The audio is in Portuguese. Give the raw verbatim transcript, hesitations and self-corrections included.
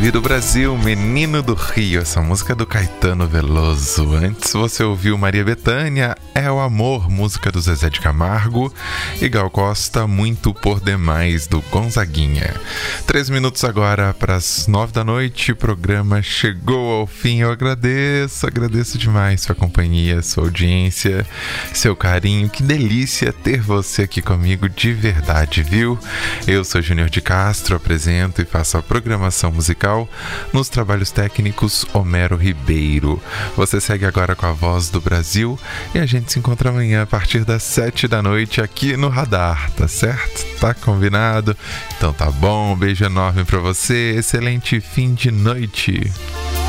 querido Brasil, Menino do Rio, essa música é do Caetano Veloso. Antes você ouviu Maria Bethânia, É o Amor, música do Zezé de Camargo, e Gal Costa, Muito por Demais, do Gonzaguinha. Três minutos agora para as nove da noite, o programa chegou ao fim. Eu agradeço, agradeço demais sua companhia, sua audiência, seu carinho. Que delícia ter você aqui comigo de verdade, viu? Eu sou Júnior de Castro, apresento e faço a programação musical. Nos trabalhos técnicos, Homero Ribeiro. Você segue agora com a Voz do Brasil e a gente se encontra amanhã a partir das sete da noite aqui no Radar, tá certo? Tá combinado? Então tá bom, um beijo enorme pra você, excelente fim de noite.